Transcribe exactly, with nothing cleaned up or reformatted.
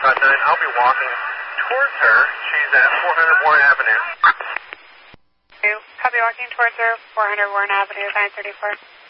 five nine. I'll be walking towards her. She's at four hundred Warren Avenue. I'll be walking towards her, four hundred Warren Avenue, nine thirty-four.